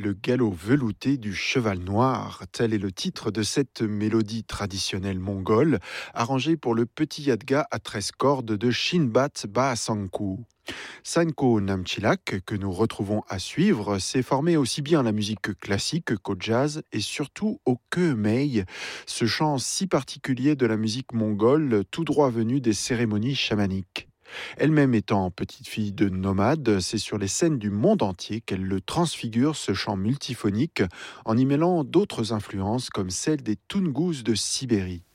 Le galop velouté du cheval noir, tel est le titre de cette mélodie traditionnelle mongole, arrangée pour le petit yadga à 13 cordes de Shinbat Baasangku. Sanko Namchilak, que nous retrouvons à suivre, s'est formé aussi bien à la musique classique qu'au jazz et surtout au keumei, ce chant si particulier de la musique mongole, tout droit venu des cérémonies chamaniques. Elle-même étant petite fille de nomade, c'est sur les scènes du monde entier qu'elle le transfigure, ce chant multiphonique, en y mêlant d'autres influences comme celle des Tungus de Sibérie.